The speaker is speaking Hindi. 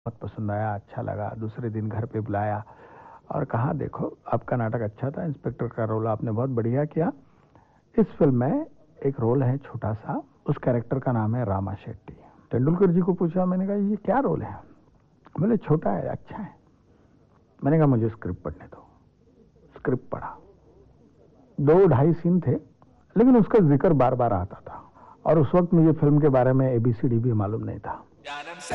बहुत पसंद आया, अच्छा लगा। दूसरे दिन घर पे बुलाया और कहा देखो आपका नाटक अच्छा था, इंस्पेक्टर का रोल आपने बहुत बढ़िया किया। इस फिल्म में एक रोल है छोटा सा, उस कैरेक्टर का नाम है रामा शेट्टी। तेंदुलकर जी को पूछा, मैंने कहा ये क्या रोल है? बोले छोटा है, अच्छा है। मैंने कहा मुझे स्क्रिप्ट पढ़ने दो। स्क्रिप्ट पढ़ा, 2-2.5 सीन थे, लेकिन उसका जिक्र बार बार आता था और उस वक्त मुझे फिल्म के बारे में ABCD भी मालूम नहीं था।